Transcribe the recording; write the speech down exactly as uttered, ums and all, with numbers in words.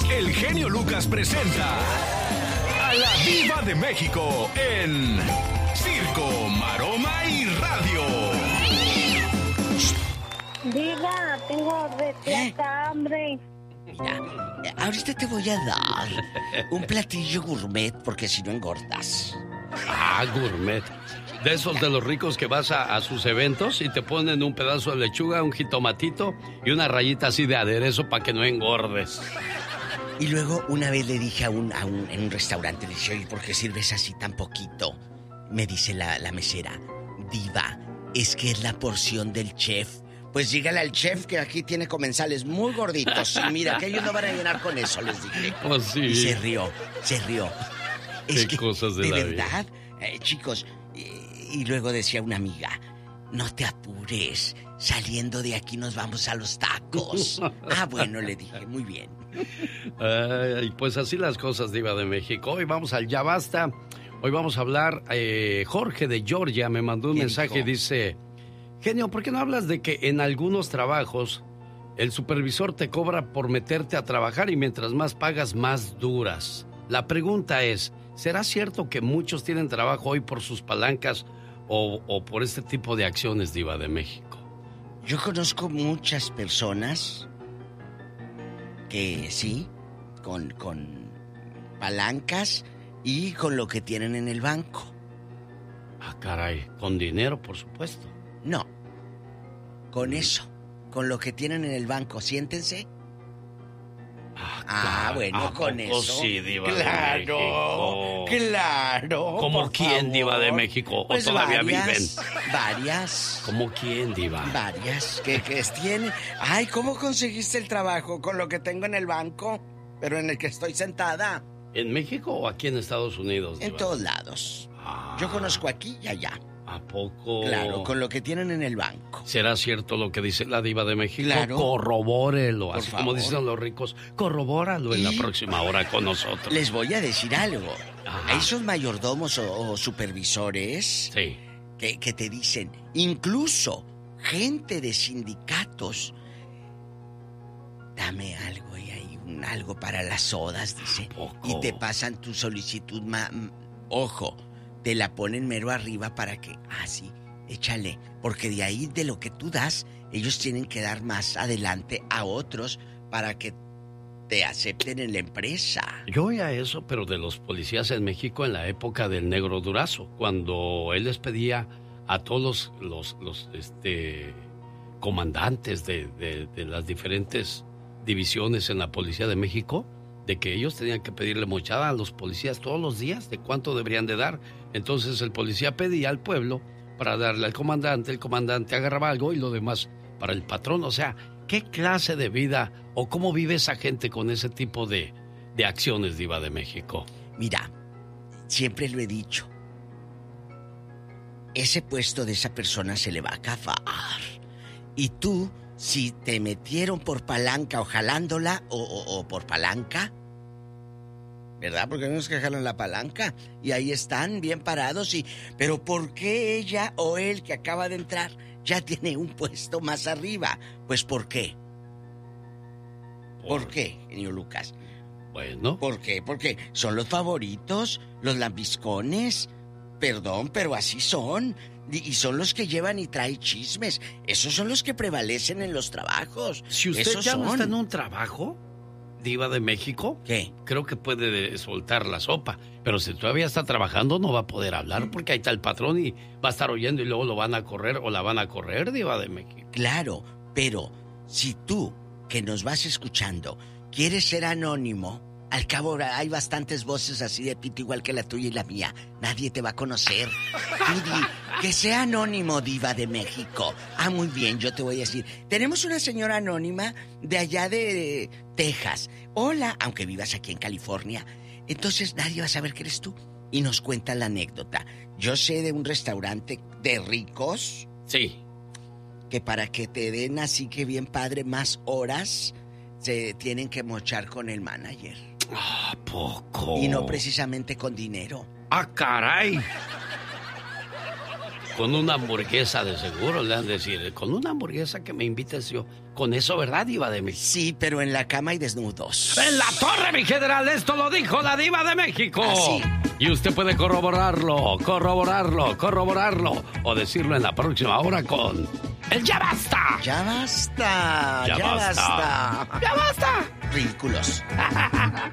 el genio Lucas presenta a la Diva de México en Circo, Maroma y Radio. Diva, tengo repleta hambre. Mira, ahorita te voy a dar un platillo gourmet porque si no engordas. Ah, gourmet. De esos de los ricos que vas a, a sus eventos y te ponen un pedazo de lechuga, un jitomatito y una rayita así de aderezo para que no engordes. Y luego una vez le dije a un, a un en un restaurante, le dije, oye, ¿por qué sirves así tan poquito? Me dice la, la mesera, Diva, es que es la porción del chef. Pues dígale al chef que aquí tiene comensales muy gorditos. Y mira, que ellos no van a llenar con eso, les dije. Oh, sí. Y se rió, se rió. Es Qué que, cosas de, de la verdad, eh, chicos... Y luego decía una amiga, no te apures, saliendo de aquí nos vamos a los tacos. Ah, bueno, le dije, muy bien. Ay, pues así las cosas, Diva de México. Hoy vamos al Ya Basta. Hoy vamos a hablar, eh, Jorge de Georgia me mandó un mensaje y dice, genio, ¿por qué no hablas de que en algunos trabajos el supervisor te cobra por meterte a trabajar y mientras más pagas, más duras? La pregunta es, ¿será cierto que muchos tienen trabajo hoy por sus palancas o, o por este tipo de acciones, Diva de México? Yo conozco muchas personas que sí, con, con palancas y con lo que tienen en el banco. Ah, caray, con dinero, por supuesto. No, con eso, con lo que tienen en el banco, siéntense. Ah, Ah, bueno, con eso. Sí, Diva claro, de México. Claro. ¿Cómo quién, favor. Diva de México? ¿O pues todavía varias, viven? Varias. ¿Cómo quién, Diva? Varias. ¿Qué, qué tiene? Ay, ¿cómo conseguiste el trabajo? Con lo que tengo en el banco, pero en el que estoy sentada. ¿En México o aquí en Estados Unidos, Diva? En todos lados. Ah, Yo conozco aquí y allá. ¿A poco? Claro, con lo que tienen en el banco. ¿Será cierto lo que dice la Diva de México? Claro. Corrobórelo, Por así favor. como dicen los ricos. Corrobóralo en Y la próxima hora con nosotros. Les voy a decir algo. Ajá. A esos mayordomos o, o supervisores Sí. que, que te dicen, incluso gente de sindicatos, dame algo y hay un algo para las sodas, dice. poco? Y te pasan tu solicitud, ma, ojo, te la ponen mero arriba para que, ah, sí, échale, porque de ahí de lo que tú das, ellos tienen que dar más adelante a otros para que te acepten en la empresa. Yo oía eso, pero de los policías en México en la época del Negro Durazo, cuando él les pedía a todos los, los, los este, comandantes de, de, de las diferentes divisiones en la Policía de México, de que ellos tenían que pedirle mochada a los policías todos los días de cuánto deberían de dar. Entonces el policía pedía al pueblo para darle al comandante, el comandante agarraba algo y lo demás para el patrón. O sea, ¿qué clase de vida o cómo vive esa gente con ese tipo de, de acciones, Diva de México? Mira, siempre lo he dicho, ese puesto de esa persona se le va a acabar. Y tú, si te metieron por palanca o jalándola o, o, o por palanca, ¿verdad? Porque no es que jalan la palanca y ahí están bien parados y... Pero ¿por qué ella o él que acaba de entrar ya tiene un puesto más arriba? Pues ¿por qué? ¿Por, ¿Por qué, genio Lucas? Bueno. ¿Por qué? Porque son los favoritos, los lambiscones. Perdón, pero así son. Y son los que llevan y traen chismes. Esos son los que prevalecen en los trabajos. Si usted Esos ya son. no está en un trabajo, Diva de México, ¿qué? Creo que puede soltar la sopa. Pero si todavía está trabajando, no va a poder hablar porque ahí está el patrón y va a estar oyendo y luego lo van a correr o la van a correr, Diva de México. Claro, pero si tú, que nos vas escuchando, quieres ser anónimo, al cabo hay bastantes voces así de pito igual que la tuya y la mía. Nadie te va a conocer. Tú di, que sea anónimo, Diva de México. Ah, muy bien, yo te voy a decir. Tenemos una señora anónima de allá de Texas. Hola, aunque vivas aquí en California. Entonces nadie va a saber que eres tú. Y nos cuenta la anécdota. Yo sé de un restaurante de ricos. Sí. Que para que te den así que bien padre más horas, se tienen que mochar con el manager. ¿A poco? Y no precisamente con dinero. ¡Ah, caray! Con una hamburguesa de seguro, le han de decir, con una hamburguesa que me invites yo. Con eso, ¿verdad, Diva de México? Sí, pero en la cama y desnudos. ¡En la torre, mi general! Esto lo dijo la Diva de México. Así. Y usted puede corroborarlo, corroborarlo, corroborarlo. O decirlo en la próxima hora con... ¡El ya basta! ¡Ya basta! ¡Ya, ¡Ya basta! basta! ¡Ya basta! Ridículos.